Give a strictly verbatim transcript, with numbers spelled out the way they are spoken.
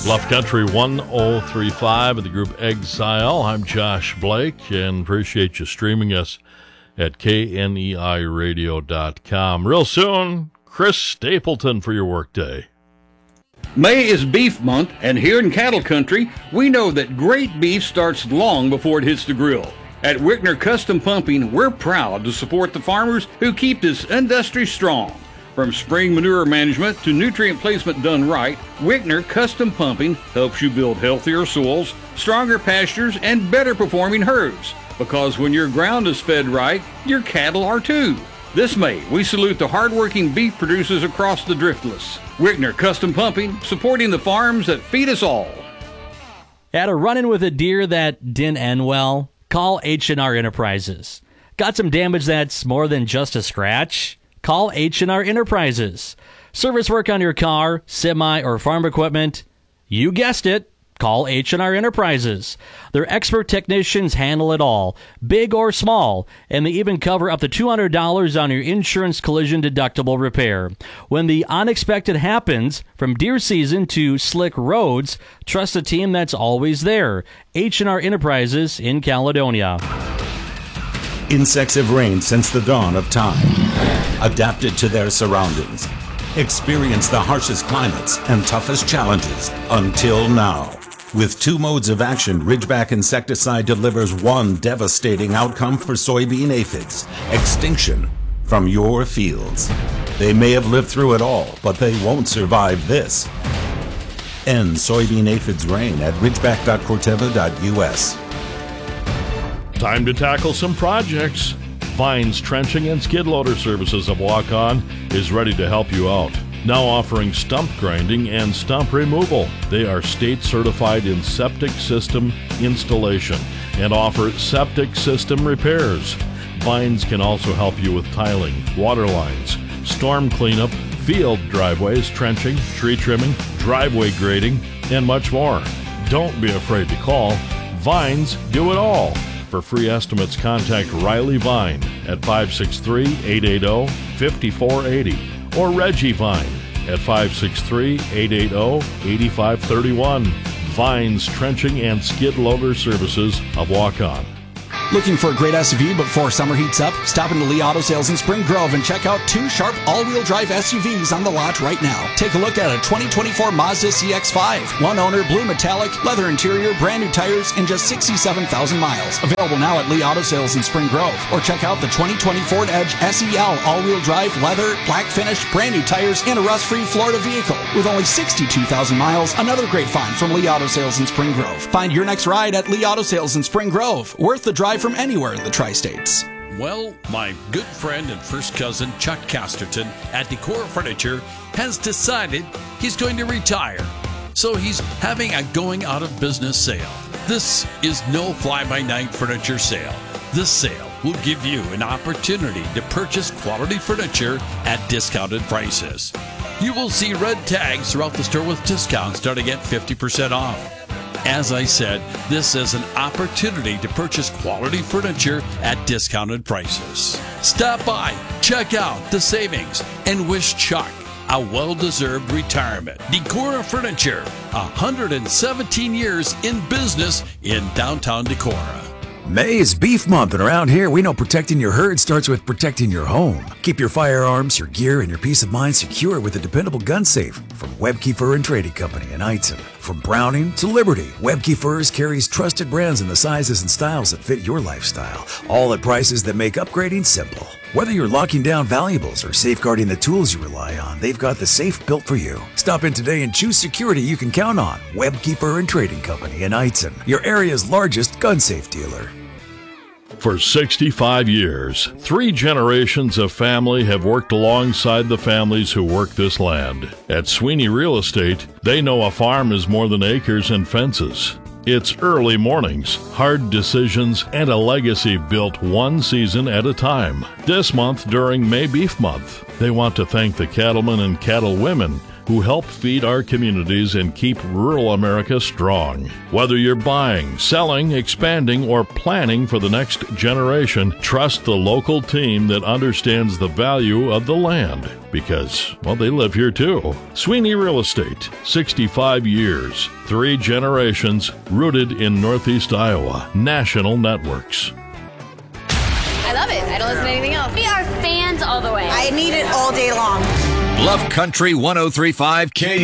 Bluff Country one oh three point five of the group Exile. I'm Josh Blake and appreciate you streaming us at K N E I radio dot com. Real soon, Chris Stapleton for your workday. May is beef month, and here in cattle country, we know that great beef starts long before it hits the grill. At Wickner Custom Pumping, we're proud to support the farmers who keep this industry strong. From spring manure management to nutrient placement done right, Wickner Custom Pumping helps you build healthier soils, stronger pastures, and better performing herds. Because when your ground is fed right, your cattle are too. This May, we salute the hardworking beef producers across the Driftless. Wickner Custom Pumping, supporting the farms that feed us all. Had a run-in with a deer that didn't end well? Call H and R Enterprises. Got some damage that's more than just a scratch? Call H and R Enterprises. Service work on your car, semi, or farm equipment? You guessed it. Call H and R Enterprises. Their expert technicians handle it all, big or small, and they even cover up to two hundred dollars on your insurance collision deductible repair. When the unexpected happens, from deer season to slick roads, trust a team that's always there. H and R Enterprises in Caledonia. Insects have reigned since the dawn of time, adapted to their surroundings, experienced the harshest climates and toughest challenges until now. With two modes of action, Ridgeback insecticide delivers one devastating outcome for soybean aphids: extinction from your fields. They may have lived through it all, but they won't survive this. End soybean aphids reign at ridgeback dot corteva dot U S. Time to tackle some projects. Vines Trenching and Skid Loader Services of Waukon is ready to help you out. Now offering stump grinding and stump removal. They are state certified in septic system installation and offer septic system repairs. Vines can also help you with tiling, water lines, storm cleanup, field driveways, trenching, tree trimming, driveway grading, and much more. Don't be afraid to call. Vines do it all. For free estimates, contact Riley Vine at five six three, eight eight zero, five four eight zero or Reggie Vine at five six three, eight eight zero, eight five three one. Vines Trenching and Skid Loader Services of Waukon. Looking for a great S U V before summer heats up? Stop into Lee Auto Sales in Spring Grove and check out two sharp all-wheel drive S U Vs on the lot right now. Take a look at a twenty twenty-four Mazda C X five. One owner, blue metallic, leather interior, brand new tires, and just sixty-seven thousand miles. Available now at Lee Auto Sales in Spring Grove. Or check out the twenty twenty Ford Edge S E L all-wheel drive, leather, black finish, brand new tires, and a rust-free Florida vehicle. With only sixty-two thousand miles, another great find from Lee Auto Sales in Spring Grove. Find your next ride at Lee Auto Sales in Spring Grove. Worth the drive from anywhere in the Tri-States. Well, my good friend and first cousin Chuck Casterton at Decor Furniture has decided he's going to retire. So he's having a going out of business sale. This is no fly-by-night furniture sale. This sale will give you an opportunity to purchase quality furniture at discounted prices. You will see red tags throughout the store with discounts starting at fifty percent off. As I said, this is an opportunity to purchase quality furniture at discounted prices. Stop by, check out the savings, and wish Chuck a well-deserved retirement. Decorah Furniture, one hundred seventeen years in business in downtown Decorah. May is Beef Month, and around here, we know protecting your herd starts with protecting your home. Keep your firearms, your gear, and your peace of mind secure with a dependable gun safe from Webke Fur and Trading Company in Eitzen. From Browning to Liberty, Webke Furs carries trusted brands in the sizes and styles that fit your lifestyle, all at prices that make upgrading simple. Whether you're locking down valuables or safeguarding the tools you rely on, they've got the safe built for you. Stop in today and choose security you can count on. Webke Fur and Trading Company in Eitzen, your area's largest gun safe dealer. For sixty-five years, three generations of family have worked alongside the families who work this land. At Sweeney Real Estate, they know a farm is more than acres and fences. It's early mornings, hard decisions, and a legacy built one season at a time. This month, during May Beef Month, they want to thank the cattlemen and cattlewomen who help feed our communities and keep rural America strong. Whether you're buying, selling, expanding, or planning for the next generation, trust the local team that understands the value of the land. Because, well, they live here too. Sweeney Real Estate, sixty-five years, three generations, rooted in Northeast Iowa. National networks. I love it. I don't listen to anything else. We are fans all the way. I need it all day long. Bluff Country one oh three point five K